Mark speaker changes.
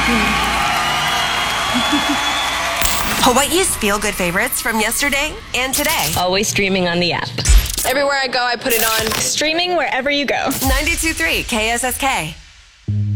Speaker 1: Hawaii's feel-good favorites from yesterday and today.
Speaker 2: Always streaming on the app.
Speaker 3: Everywhere I go, I put it on.
Speaker 2: Streaming wherever you go.
Speaker 1: 92.3 KSSK.